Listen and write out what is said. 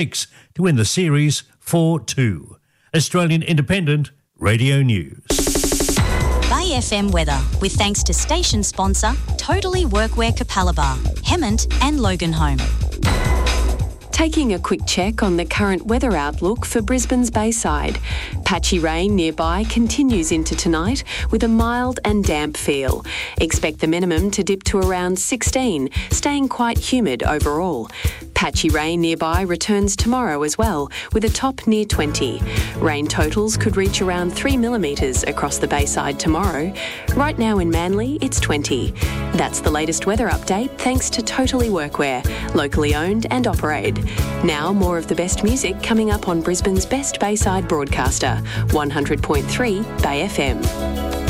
to win the series 4-2. Australian Independent Radio News. Bay FM weather, with thanks to station sponsor Totally Workwear Capalaba, Hemmant and Loganholme. Taking a quick check on the current weather outlook for Brisbane's Bayside. Patchy rain nearby continues into tonight with a mild and damp feel. Expect the minimum to dip to around 16, staying quite humid overall. Patchy rain nearby returns tomorrow as well, with a top near 20. Rain totals could reach around 3 millimetres across the Bayside tomorrow. Right now in Manly, it's 20. That's the latest weather update thanks to Totally Workwear, locally owned and operated. Now more of the best music coming up on Brisbane's best Bayside broadcaster, 100.3 Bay FM.